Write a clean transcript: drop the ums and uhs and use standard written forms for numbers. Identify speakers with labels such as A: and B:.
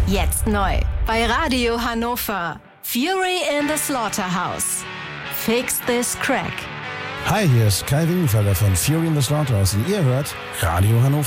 A: Jetzt neu bei Radio Hannover. Fury in the Slaughterhouse. Fix this crack.
B: Hi, hier ist Kai Wingenfelder von Fury in the Slaughterhouse und ihr hört Radio Hannover.